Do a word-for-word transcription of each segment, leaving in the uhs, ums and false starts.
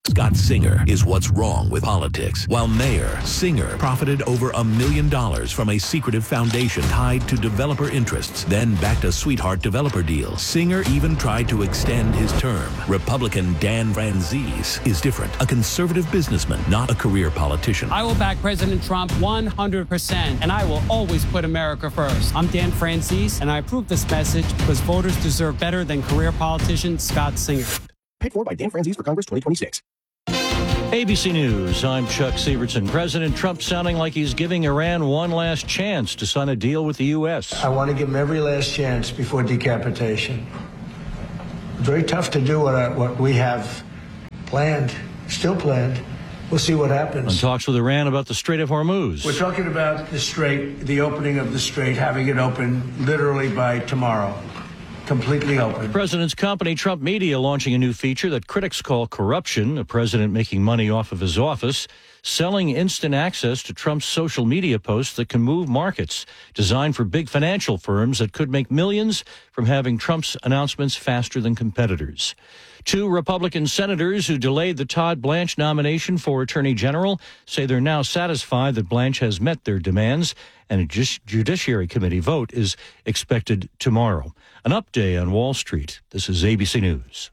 Scott Singer is what's wrong with politics. While mayor, Singer profited over a million dollars from a secretive foundation tied to developer interests, then backed a sweetheart developer deal. Singer even tried to extend his term. Republican Dan Franzese is different. A conservative businessman, not a career politician. I will back President Trump one hundred percent, and I will always put America first. I'm Dan Franzese, and I approve this message because voters deserve better than career politician Scott Singer. Paid for by Dan Franzese for Congress twenty twenty-six. A B C News, I'm Chuck Severson. President Trump sounding like he's giving Iran one last chance to sign a deal with the U S. I want to give him every last chance before decapitation. Very tough to do what, I, what we have planned, still planned. We'll see what happens. And talks with Iran about the Strait of Hormuz. We're talking about the Strait, the opening of the Strait, having it open literally by tomorrow. Completely open. The president's company, Trump Media, launching a new feature that critics call corruption. A president making money off of his office, selling instant access to Trump's social media posts that can move markets, designed for big financial firms that could make millions from having Trump's announcements faster than competitors. Two Republican senators who delayed the Todd Blanche nomination for Attorney General say they're now satisfied that Blanche has met their demands, and a Judiciary Committee vote is expected tomorrow. An update on Wall Street. This is A B C News.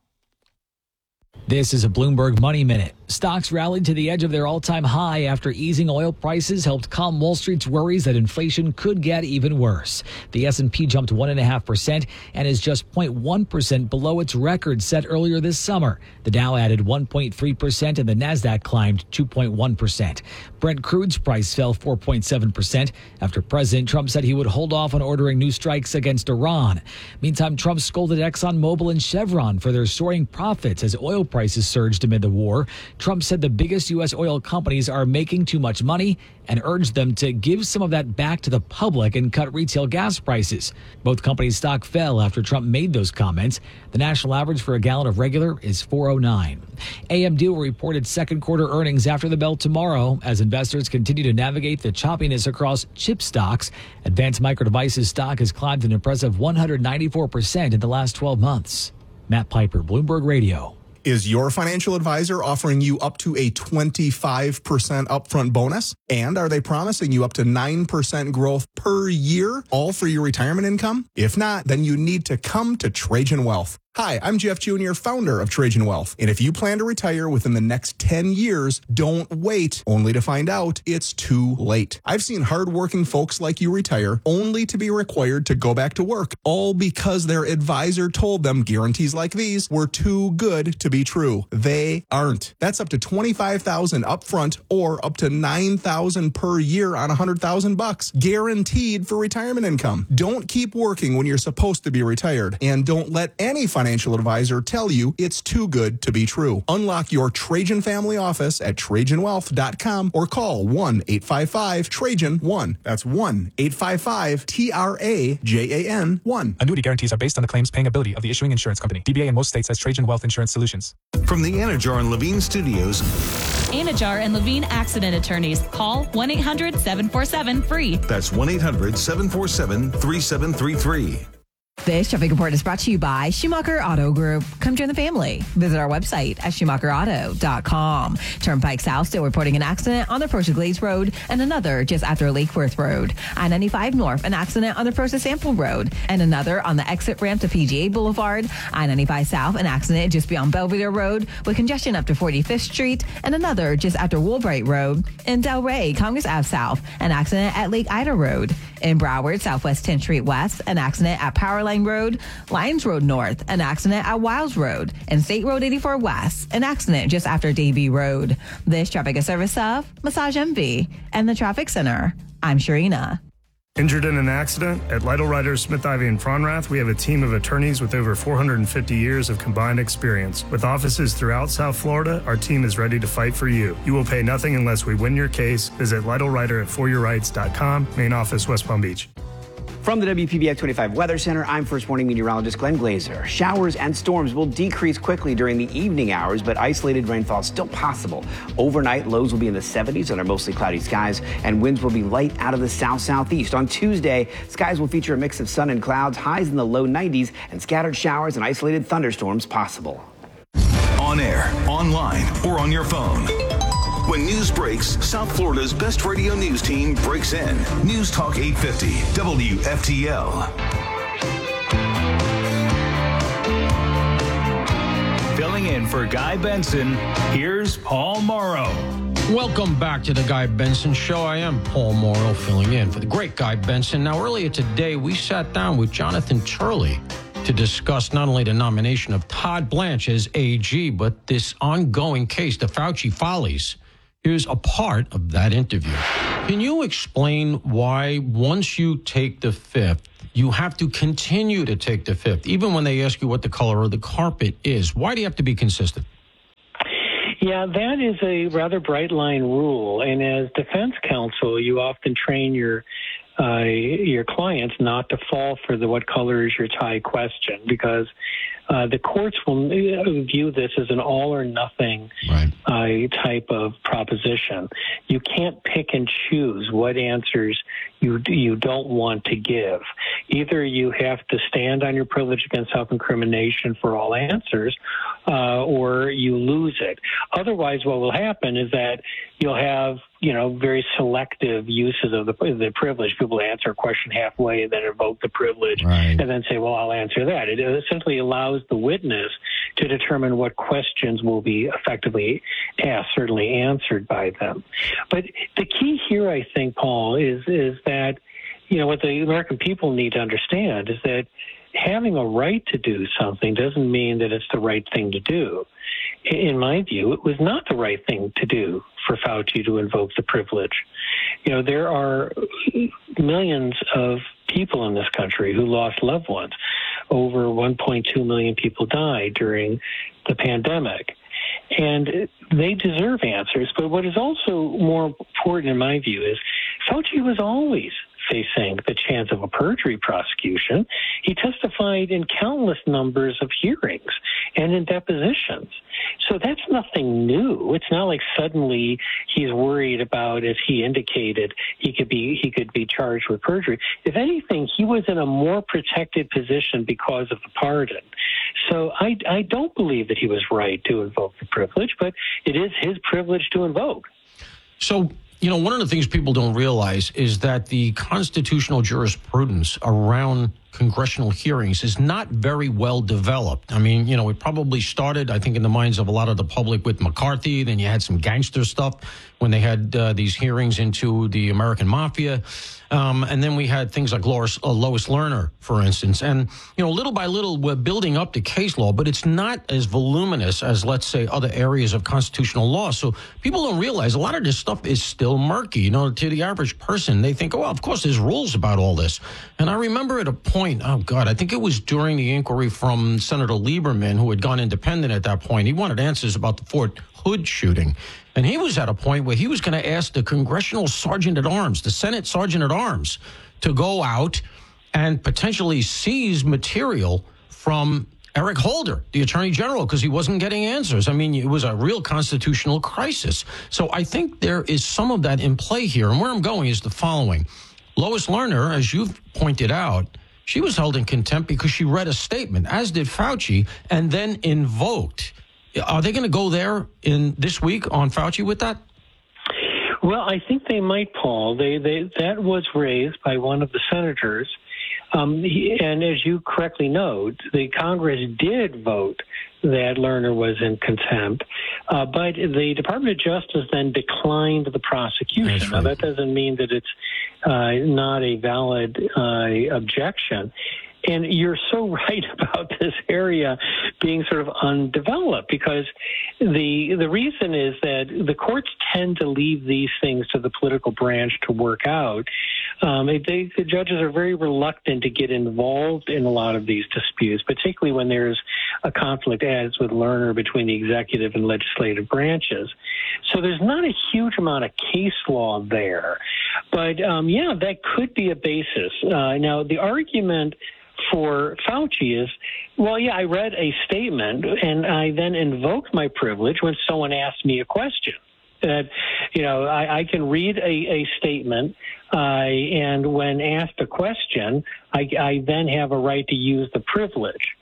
This is a Bloomberg Money Minute. Stocks rallied to the edge of their all-time high after easing oil prices helped calm Wall Street's worries that inflation could get even worse. The S and P jumped one point five percent and is just zero point one percent below its record set earlier this summer. The Dow added one point three percent and the Nasdaq climbed two point one percent. Brent crude's price fell four point seven percent after President Trump said he would hold off on ordering new strikes against Iran. Meantime, Trump scolded ExxonMobil and Chevron for their soaring profits as oil prices surged amid the war. Trump said the biggest U S oil companies are making too much money and urged them to give some of that back to the public and cut retail gas prices. Both companies' stock fell after Trump made those comments. The national average for a gallon of regular is four oh nine. A M D will report its second quarter earnings after the bell tomorrow as investors continue to navigate the choppiness across chip stocks. Advanced Micro Devices stock has climbed an impressive one hundred ninety-four percent in the last twelve months. Matt Piper, Bloomberg Radio. Is your financial advisor offering you up to a twenty-five percent upfront bonus? And are they promising you up to nine percent growth per year, all for your retirement income? If not, then you need to come to Trajan Wealth. Hi, I'm Jeff Junior, founder of Trajan Wealth. And if you plan to retire within the next ten years, don't wait only to find out it's too late. I've seen hardworking folks like you retire only to be required to go back to work, all because their advisor told them guarantees like these were too good to be true. They aren't. That's up to twenty-five thousand dollars upfront or up to nine thousand dollars per year on one hundred thousand bucks, guaranteed for retirement income. Don't keep working when you're supposed to be retired, and don't let any financial financial advisor tell you it's too good to be true. Unlock your Trajan family office at Trajan Wealth dot com or call one eight five five Trajan one. That's one eight five five T R A J A N one. Annuity guarantees are based on the claims paying ability of the issuing insurance company. D B A in most states has Trajan Wealth Insurance Solutions. From the Anajar and Levine Studios. Anajar and Levine Accident Attorneys. Call one eight hundred seven four seven free. That's one eight hundred seven four seven three seven three three. This traffic report is brought to you by Schumacher Auto Group. Come join the family. Visit our website at Schumacher Auto dot com. Turnpike South still reporting an accident on the Prosser Glades Road and another just after Lake Worth Road. I ninety-five North, an accident on the Prosser Sample Road and another on the exit ramp to P G A Boulevard. I ninety-five South, an accident just beyond Belvedere Road with congestion up to forty-fifth Street and another just after Woolbright Road. In Delray, Congress Avenue South, an accident at Lake Ida Road. In Broward, Southwest tenth Street West, an accident at Powerline Road. Lyons Road North, an accident at Wiles Road. And State Road eighty-four West, an accident just after Davie Road. This traffic is service of Massage M V and the Traffic Center. I'm Sharina. Injured in an accident? At Lytle Riders, Smith Ivy and Fronrath, we have a team of attorneys with over four hundred fifty years of combined experience. With offices throughout South Florida, our team is ready to fight for you. You will pay nothing unless we win your case. Visit Lytle Rider at for your rights dot com, main office, West Palm Beach. From the W P B I twenty-five Weather Center, I'm First Warning Meteorologist Glenn Glazer. Showers and storms will decrease quickly during the evening hours, but isolated rainfall is still possible. Overnight, lows will be in the seventies under mostly cloudy skies, and winds will be light out of the south-southeast. On Tuesday, skies will feature a mix of sun and clouds, highs in the low nineties, and scattered showers and isolated thunderstorms possible. on air, online, or on your phone. When news breaks, South Florida's best radio news team breaks in. News Talk eight fifty, W F T L. Filling in for Guy Benson, here's Paul Morrow. Welcome back to the Guy Benson Show. I am Paul Morrow, filling in for the great Guy Benson. Now, earlier today, we sat down with Jonathan Turley to discuss not only the nomination of Todd Blanche as A G, but this ongoing case, the Fauci Follies. Here's a part of that interview. Can you explain why once you take the fifth, you have to continue to take the fifth, even when they ask you what the color of the carpet is? Why do you have to be consistent? Yeah, that is a rather bright line rule. And as defense counsel, you often train your uh, your clients not to fall for the what color is your tie question, because uh, the courts will view this as an all or nothing right. uh, type of proposition. You can't pick and choose what answers you you don't want to give. Either you have to stand on your privilege against self-incrimination for all answers, uh, or you lose it. Otherwise, what will happen is that you'll have, you know, very selective uses of the, the privilege. People answer a question halfway and then invoke the privilege right. and then say, well, I'll answer that. It essentially allows the witness to determine what questions will be effectively asked, certainly answered by them. But the key here, I think, Paul, is is that, you know, what the American people need to understand is that having a right to do something doesn't mean that it's the right thing to do. In my view, it was not the right thing to do for Fauci to invoke the privilege. You know, there are millions of people in this country who lost loved ones. Over one point two million people died during the pandemic. And they deserve answers. But what is also more important, in my view, is Fauci was always facing the chance of a perjury prosecution. He testified in countless numbers of hearings and in depositions. So that's nothing new. It's not like suddenly he's worried about, as he indicated, he could be he could be charged with perjury. If anything, he was in a more protected position because of the pardon. So I, I don't believe that he was right to invoke the privilege, but it is his privilege to invoke. So, you know, one of the things people don't realize is that the constitutional jurisprudence around congressional hearings is not very well developed. I mean, you know, it probably started, I think, in the minds of a lot of the public with McCarthy. Then you had some gangster stuff when they had uh, these hearings into the American mafia. Um, and then we had things like Lois, uh, Lois Lerner, for instance. And, you know, little by little, we're building up the case law, but it's not as voluminous as, let's say, other areas of constitutional law. So people don't realize a lot of this stuff is still murky. You know, to the average person, they think, oh, well, of course, there's rules about all this. And I remember at a point, oh, God, I think it was during the inquiry from Senator Lieberman, who had gone independent at that point. He wanted answers about the Fort Hood shooting. And he was at a point where he was going to ask the congressional sergeant at arms, the Senate sergeant at arms, to go out and potentially seize material from Eric Holder, the attorney general, because he wasn't getting answers. I mean, it was a real constitutional crisis. So I think there is some of that in play here. And where I'm going is the following. Lois Lerner, as you've pointed out, she was held in contempt because she read a statement, as did Fauci, and then invoked. Are they going to go there in this week on Fauci with that? Well, I think they might, Paul. They, they that was raised by one of the senators. Um, he, and as you correctly note, the Congress did vote that Lerner was in contempt, uh, but the Department of Justice then declined the prosecution. Right. Now, that doesn't mean that it's uh, not a valid uh, objection. And you're so right about this area being sort of undeveloped, because the the reason is that the courts tend to leave these things to the political branch to work out. Um, they, the judges are very reluctant to get involved in a lot of these disputes, particularly when there's a conflict, as with Lerner, between the executive and legislative branches. So there's not a huge amount of case law there. But, um, yeah, that could be a basis. Uh, now, the argument for Fauci is, well, yeah, I read a statement and I then invoked my privilege when someone asked me a question. That, you know, I, I can read a, a statement, uh, and when asked a question, I, I then have a right to use the privilege.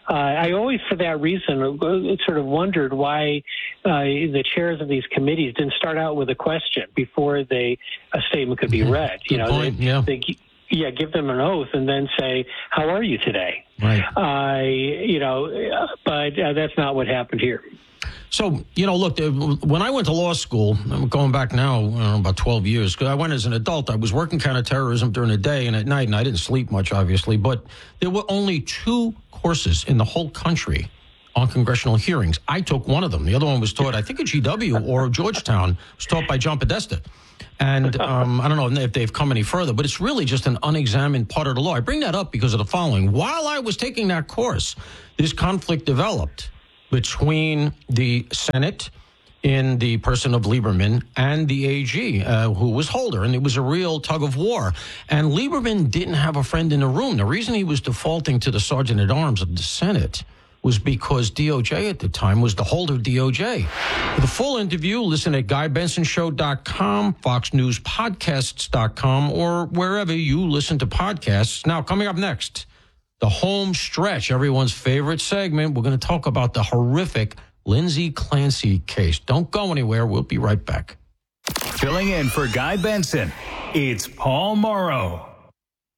Uh, I always, for that reason, sort of wondered why uh, the chairs of these committees didn't start out with a question before they a statement could be read. Good you know, point, they, yeah. they, yeah, give them an oath and then say, "How are you today?" Right. Uh, you know, but uh, that's not what happened here. So, you know, look, when I went to law school, I'm going back now, I don't know, about twelve years, because I went as an adult. I was working counterterrorism during the day and at night, and I didn't sleep much, obviously. But there were only two courses in the whole country on congressional hearings. I took one of them. The other one was taught, I think, at G W or Georgetown. It was taught by John Podesta. And um, I don't know if they've come any further, but it's really just an unexamined part of the law. I bring that up because of the following. While I was taking that course, this conflict developed between the Senate in the person of Lieberman and the A G, uh, who was Holder, and it was a real tug of war. And Lieberman didn't have a friend in the room. The reason he was defaulting to the Sergeant-at-Arms of the Senate was because D O J at the time was the Holder D O J. For the full interview, listen at guy benson show dot com, fox news podcasts dot com, or wherever you listen to podcasts. Now, coming up next, the home stretch, everyone's favorite segment. We're going to talk about the horrific Lindsay Clancy case. Don't go anywhere. We'll be right back. Filling in for Guy Benson, it's Paul Morrow.